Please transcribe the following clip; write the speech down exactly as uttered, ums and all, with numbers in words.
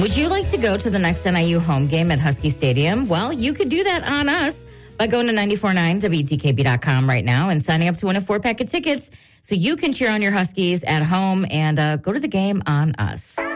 Would you like to go to the next N I U home game at Husky Stadium? Well, you could do that on us by going to ninety-four point nine W T K B dot com right now and signing up to win a four-pack of tickets so you can cheer on your Huskies at home and uh, go to the game on us.